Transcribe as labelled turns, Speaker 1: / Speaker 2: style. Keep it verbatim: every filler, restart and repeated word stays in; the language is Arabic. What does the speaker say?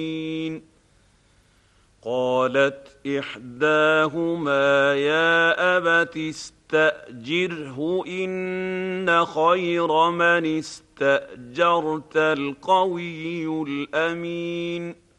Speaker 1: قالت إحداهما يا أبت استأجره إن خير من استأجرت القوي الأمين